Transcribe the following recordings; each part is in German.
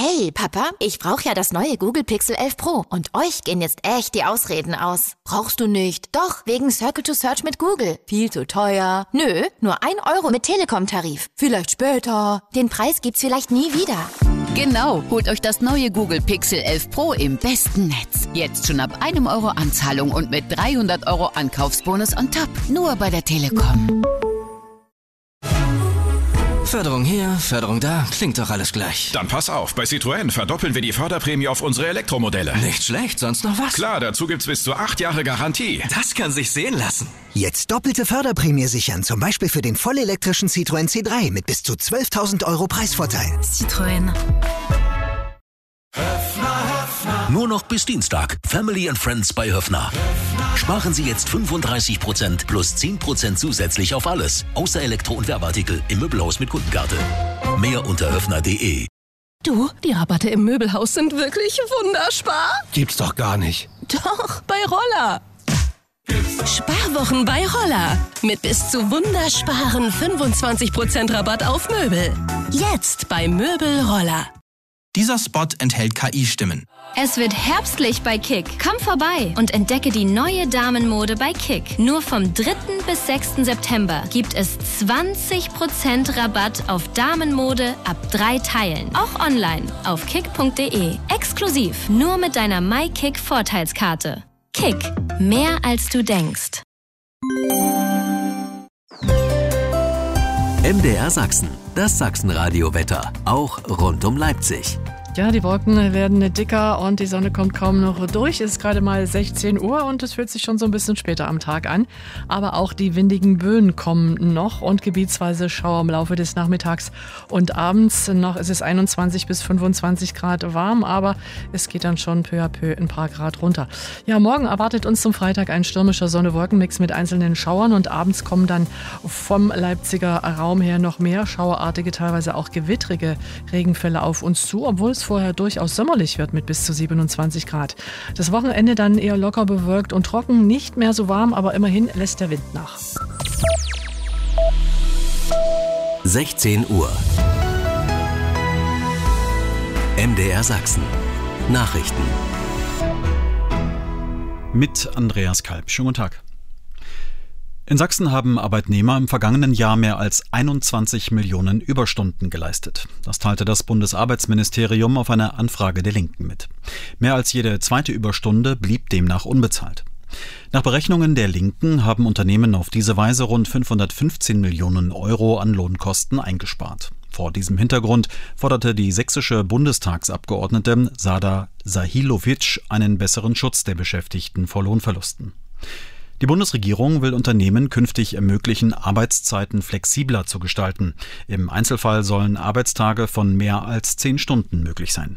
Hey, Papa, ich brauche ja das neue Google Pixel 11 Pro und euch gehen jetzt echt die Ausreden aus. Brauchst du nicht? Doch, wegen Circle to Search mit Google. Viel zu teuer. Nö, nur 1 Euro mit Telekom-Tarif. Vielleicht später. Den Preis gibt's vielleicht nie wieder. Genau, holt euch das neue Google Pixel 11 Pro im besten Netz. Jetzt schon ab 1 Euro Anzahlung und mit 300 Euro Ankaufsbonus on top. Nur bei der Telekom. Förderung hier, Förderung da, klingt doch alles gleich. Dann pass auf, bei Citroën verdoppeln wir die Förderprämie auf unsere Elektromodelle. Nicht schlecht, sonst noch was? Klar, dazu gibt's bis zu 8 Jahre Garantie. Das kann sich sehen lassen. Jetzt doppelte Förderprämie sichern, zum Beispiel für den vollelektrischen Citroën C3 mit bis zu 12.000 Euro Preisvorteil. Citroën. Nur noch bis Dienstag. Family and Friends bei Höffner. Sparen Sie jetzt 35% plus 10% zusätzlich auf alles. Außer Elektro- und Werbeartikel im Möbelhaus mit Kundenkarte. Mehr unter höffner.de. Du, die Rabatte im Möbelhaus sind wirklich wunderspar. Gibt's doch gar nicht. Doch, bei Roller. Sparwochen bei Roller. Mit bis zu wundersparen 25% Rabatt auf Möbel. Jetzt bei Möbel Roller. Dieser Spot enthält KI-Stimmen. Es wird herbstlich bei Kick. Komm vorbei und entdecke die neue Damenmode bei Kick. Nur vom 3. bis 6. September gibt es 20% Rabatt auf Damenmode ab 3 Teilen. Auch online auf kick.de. Exklusiv nur mit deiner MyKick-Vorteilskarte. Kick. Mehr als du denkst. MDR Sachsen. Das Sachsenradio-Wetter. Auch rund um Leipzig. Ja, die Wolken werden dicker und die Sonne kommt kaum noch durch. Es ist gerade mal 16 Uhr und es fühlt sich schon so ein bisschen später am Tag an. Aber auch die windigen Böen kommen noch und gebietsweise Schauer im Laufe des Nachmittags und abends. Noch ist es 21 bis 25 Grad warm, aber es geht dann schon peu à peu ein paar Grad runter. Ja, morgen erwartet uns zum Freitag ein stürmischer Sonne-Wolken-Mix mit einzelnen Schauern und abends kommen dann vom Leipziger Raum her noch mehr schauerartige, teilweise auch gewittrige Regenfälle auf uns zu, obwohl es vorher durchaus sommerlich wird mit bis zu 27 Grad. Das Wochenende dann eher locker bewölkt und trocken, nicht mehr so warm, aber immerhin lässt der Wind nach. 16 Uhr. MDR Sachsen. Nachrichten. Mit Andreas Kalb. Schönen guten Tag. In Sachsen haben Arbeitnehmer im vergangenen Jahr mehr als 21 Millionen Überstunden geleistet. Das teilte das Bundesarbeitsministerium auf eine Anfrage der Linken mit. Mehr als jede zweite Überstunde blieb demnach unbezahlt. Nach Berechnungen der Linken haben Unternehmen auf diese Weise rund 515 Millionen Euro an Lohnkosten eingespart. Vor diesem Hintergrund forderte die sächsische Bundestagsabgeordnete Sada Sahilovic einen besseren Schutz der Beschäftigten vor Lohnverlusten. Die Bundesregierung will Unternehmen künftig ermöglichen, Arbeitszeiten flexibler zu gestalten. Im Einzelfall sollen Arbeitstage von mehr als 10 Stunden möglich sein.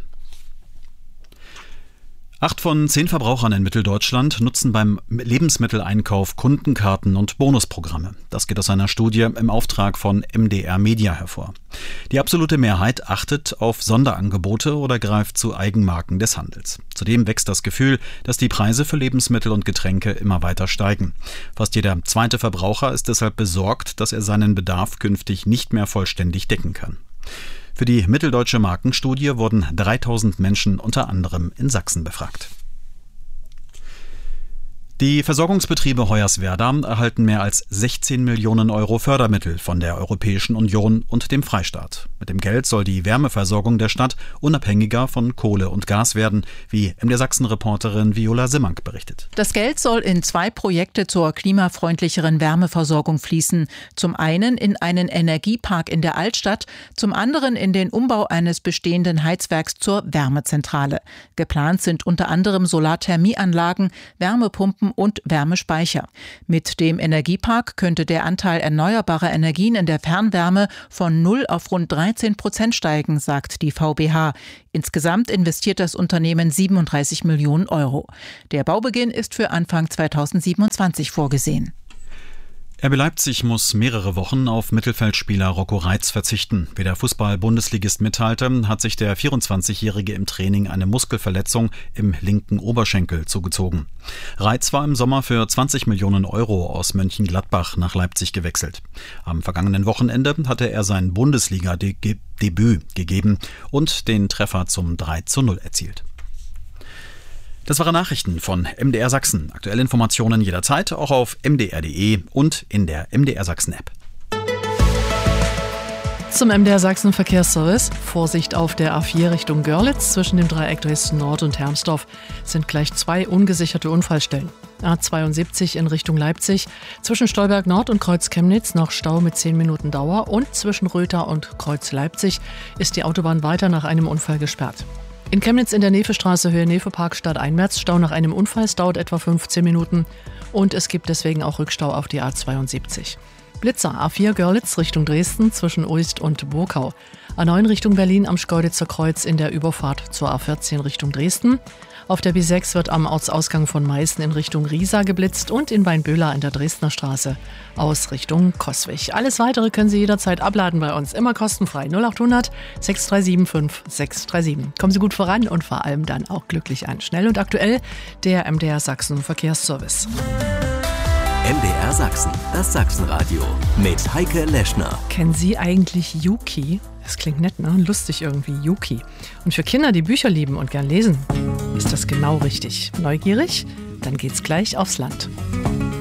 8 von 10 Verbrauchern in Mitteldeutschland nutzen beim Lebensmitteleinkauf Kundenkarten und Bonusprogramme. Das geht aus einer Studie im Auftrag von MDR Media hervor. Die absolute Mehrheit achtet auf Sonderangebote oder greift zu Eigenmarken des Handels. Zudem wächst das Gefühl, dass die Preise für Lebensmittel und Getränke immer weiter steigen. Fast jeder zweite Verbraucher ist deshalb besorgt, dass er seinen Bedarf künftig nicht mehr vollständig decken kann. Für die Mitteldeutsche Markenstudie wurden 3000 Menschen unter anderem in Sachsen befragt. Die Versorgungsbetriebe Hoyerswerda erhalten mehr als 16 Millionen Euro Fördermittel von der Europäischen Union und dem Freistaat. Mit dem Geld soll die Wärmeversorgung der Stadt unabhängiger von Kohle und Gas werden, wie MDR Sachsen-Reporterin Viola Simmank berichtet. Das Geld soll in 2 Projekte zur klimafreundlicheren Wärmeversorgung fließen. Zum einen in einen Energiepark in der Altstadt, zum anderen in den Umbau eines bestehenden Heizwerks zur Wärmezentrale. Geplant sind unter anderem Solarthermieanlagen, Wärmepumpen und Wärmespeicher. Mit dem Energiepark könnte der Anteil erneuerbarer Energien in der Fernwärme von 0 auf rund 13% steigen, sagt die VBH. Insgesamt investiert das Unternehmen 37 Millionen Euro. Der Baubeginn ist für Anfang 2027 vorgesehen. RB Leipzig muss mehrere Wochen auf Mittelfeldspieler Rocco Reitz verzichten. Wie der Fußball-Bundesligist mitteilte, hat sich der 24-Jährige im Training eine Muskelverletzung im linken Oberschenkel zugezogen. Reitz war im Sommer für 20 Millionen Euro aus Mönchengladbach nach Leipzig gewechselt. Am vergangenen Wochenende hatte er sein Bundesliga-Debüt gegeben und den Treffer zum 3:0 erzielt. Das waren Nachrichten von MDR Sachsen. Aktuelle Informationen jederzeit auch auf mdr.de und in der MDR Sachsen-App. Zum MDR Sachsen Verkehrsservice. Vorsicht auf der A4 Richtung Görlitz. Zwischen dem Dreieck Dresden Nord und Hermsdorf sind gleich 2 ungesicherte Unfallstellen. A72 in Richtung Leipzig. Zwischen Stolberg Nord und Kreuz Chemnitz noch Stau mit 10 Minuten Dauer. Und zwischen Röther und Kreuz Leipzig ist die Autobahn weiter nach einem Unfall gesperrt. In Chemnitz in der Nefestraße Höhe Nefe-Park stadteinwärts Stau nach einem Unfall. Es dauert etwa 15 Minuten und es gibt deswegen auch Rückstau auf die A72. Blitzer A4 Görlitz Richtung Dresden zwischen Uist und Burkau. A9 Richtung Berlin am Schkeuditzer Kreuz in der Überfahrt zur A14 Richtung Dresden. Auf der B6 wird am Ortsausgang von Meißen in Richtung Riesa geblitzt und in Weinböhler in der Dresdner Straße aus Richtung Coswig. Alles Weitere können Sie jederzeit abladen bei uns, immer kostenfrei. 0800 637 5637. Kommen Sie gut voran und vor allem dann auch glücklich an. Schnell und aktuell der MDR Sachsen Verkehrsservice. MDR Sachsen, das Sachsenradio mit Heike Leschner. Kennen Sie eigentlich Yuki? Das klingt nett, ne? Lustig irgendwie, Yuki. Und für Kinder, die Bücher lieben und gern lesen, ist das genau richtig. Neugierig? Dann geht's gleich aufs Land.